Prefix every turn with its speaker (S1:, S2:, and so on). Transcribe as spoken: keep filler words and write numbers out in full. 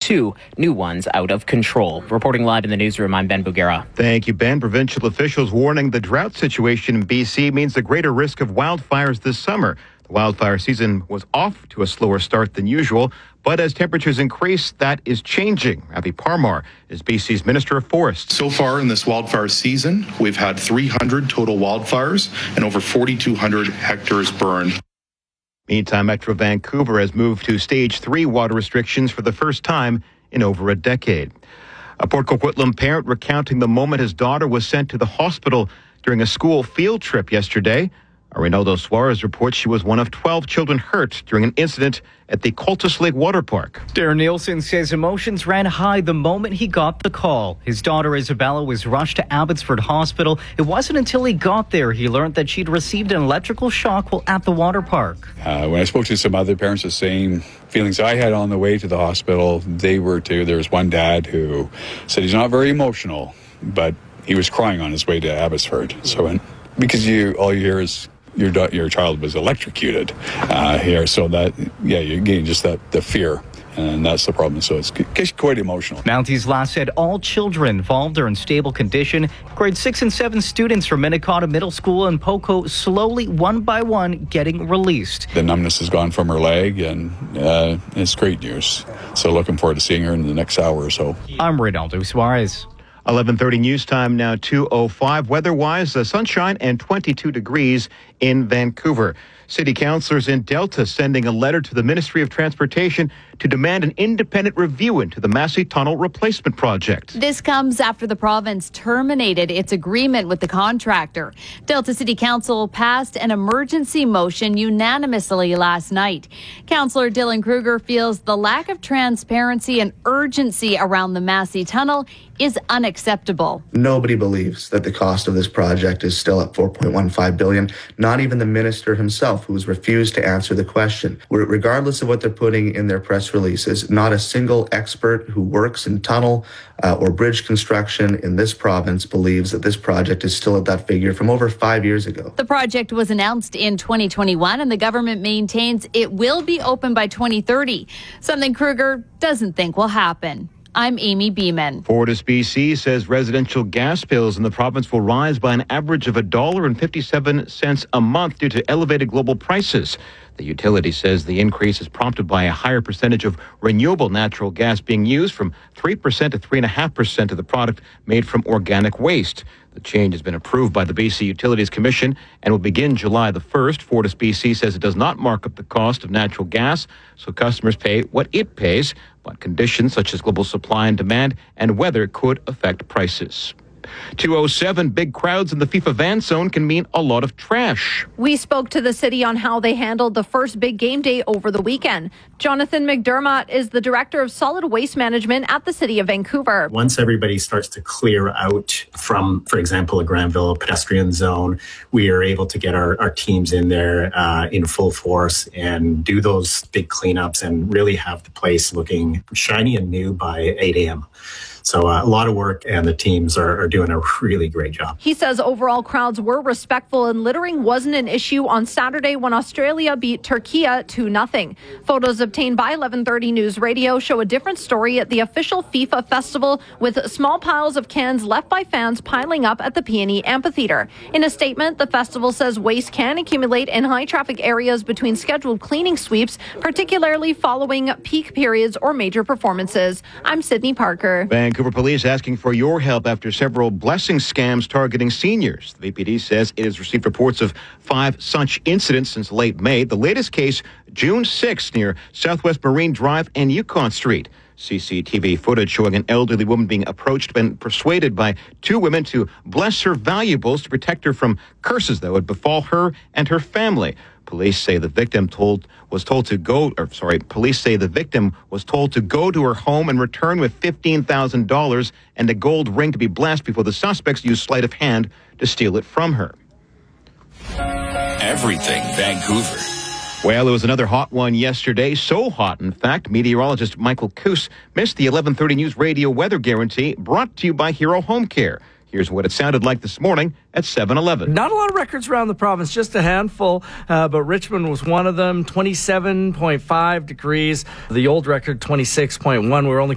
S1: two new ones out of control. Reporting live in the newsroom, I'm Ben Bugera.
S2: Thank you, Ben. Provincial officials warning the drought situation in B C means a greater risk of wildfires this summer. The wildfire season was off to a slower start than usual, but as temperatures increase, that is changing. Ravi Parmar is B C's Minister of Forests.
S3: So far in this wildfire season, we've had three hundred total wildfires and over forty-two hundred hectares burned.
S2: Meantime, Metro Vancouver has moved to stage three water restrictions for the first time in over a decade. A Port Coquitlam parent recounting the moment his daughter was sent to the hospital during a school field trip yesterday. Reynaldo Suarez reports she was one of twelve children hurt during an incident at the Cultus Lake Water Park.
S4: Darren Nielsen says emotions ran high the moment he got the call. His daughter Isabella was rushed to Abbotsford Hospital. It wasn't until he got there he learned that she'd received an electrical shock while at the water park.
S5: Uh, when I spoke to some other parents, the same feelings I had on the way to the hospital, they were too. There was one dad who said he's not very emotional, but he was crying on his way to Abbotsford. So, and because you all you hear is your your child was electrocuted uh, here, so that yeah, you gain just that the fear, and that's the problem. So it's, it's quite emotional.
S4: Mounties last said all children involved are in stable condition. Grade six and seven students from Minnecotta Middle School and Poco slowly, one by one, getting released.
S5: The numbness has gone from her leg, and uh, it's great news. So looking forward to seeing her in the next hour or so.
S4: I'm Reynaldo Suarez.
S2: eleven thirty news time now, two oh five. Weather-wise, uh, sunshine and twenty-two degrees in Vancouver. City councillors in Delta sending a letter to the Ministry of Transportation to demand an independent review into the Massey Tunnel replacement project.
S6: This comes after the province terminated its agreement with the contractor. Delta City Council passed an emergency motion unanimously last night. Councillor Dylan Kruger feels the lack of transparency and urgency around the Massey Tunnel is unacceptable.
S7: Nobody believes that the cost of this project is still at four point one five billion dollars, not even the minister himself, who has refused to answer the question. Regardless of what they're putting in their press releases, not a single expert who works in tunnel uh, or bridge construction in this province believes that this project is still at that figure from over five years ago.
S6: The project was announced in twenty twenty-one, and the government maintains it will be open by twenty thirty, something Kruger doesn't think will happen. I'm Amy Beeman.
S2: Fortis B C says residential gas bills in the province will rise by an average of one dollar and fifty-seven cents a month due to elevated global prices. The utility says the increase is prompted by a higher percentage of renewable natural gas being used, from three percent to three point five percent of the product made from organic waste. The change has been approved by the B C Utilities Commission and will begin July the first. Fortis B C says it does not mark up the cost of natural gas, so customers pay what it pays, but conditions such as global supply and demand and weather could affect prices. two oh seven, big crowds in the FIFA Van Zone can mean a lot of trash.
S8: We spoke to the city on how they handled the first big game day over the weekend. Jonathan McDermott is the Director of Solid Waste Management at the City of Vancouver.
S9: Once everybody starts to clear out from, for example, a Granville pedestrian zone, we are able to get our, our teams in there uh, in full force and do those big cleanups and really have the place looking shiny and new by eight a.m. So uh, a lot of work, and the teams are, are doing a really great job.
S8: He says overall crowds were respectful and littering wasn't an issue on Saturday when Australia beat Turkey two nothing. Photos obtained by eleven thirty News Radio show a different story at the official FIFA festival, with small piles of cans left by fans piling up at the P and E Amphitheatre. In a statement, the festival says waste can accumulate in high-traffic areas between scheduled cleaning sweeps, particularly following peak periods or major performances. I'm Sydney Parker.
S2: Vancouver Police asking for your help after several blessing scams targeting seniors. The V P D says it has received reports of five such incidents since late May. The latest case, June sixth, near Southwest Marine Drive and Yukon Street. C C T V footage showing an elderly woman being approached and persuaded by two women to bless her valuables to protect her from curses that would befall her and her family. Police say the victim told was told to go, or sorry, police say the victim was told to go to her home and return with fifteen thousand dollars and a gold ring to be blessed before the suspects used sleight of hand to steal it from her.
S10: Everything Vancouver.
S2: Well, it was another hot one yesterday. So hot, in fact, meteorologist Michael Coos missed the eleven thirty News Radio weather guarantee, brought to you by Hero Home Care. Here's what it sounded like this morning at seven eleven.
S11: Not a lot of records around the province, just a handful, uh, but Richmond was one of them, twenty-seven point five degrees. The old record, twenty-six point one. We were only